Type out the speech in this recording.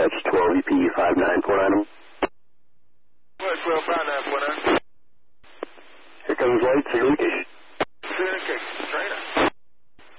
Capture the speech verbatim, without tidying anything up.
dispatch twelve E P five nine four nine. What, twelve five nine four nine? Here comes lights, you're leakish. Communication, trainer.